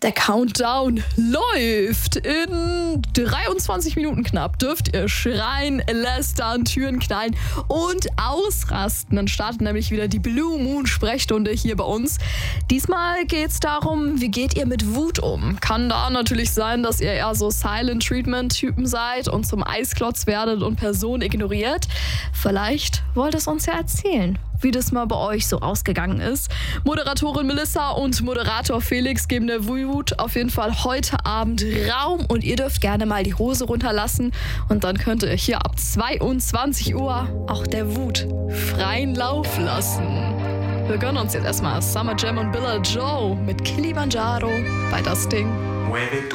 Der Countdown läuft. In 23 Minuten knapp dürft ihr schreien, lästern, Türen knallen und ausrasten. Dann startet nämlich wieder die Blue Moon Sprechstunde hier bei uns. Diesmal geht es darum, wie geht ihr mit Wut um? Kann da natürlich sein, dass ihr eher so Silent Treatment Typen seid und zum Eisklotz werdet und Personen ignoriert. Vielleicht wollt ihr es uns ja erzählen, wie das mal bei euch so ausgegangen ist. Moderatorin Melissa und Moderator Felix geben der Wut auf jeden Fall heute Abend Raum und ihr dürft gerne mal die Hose runterlassen und dann könnt ihr hier ab 22 Uhr auch der Wut freien Lauf lassen. Wir gönnen uns jetzt erstmal Summer Jam und Billa Joe mit Kilimanjaro bei Das Ding.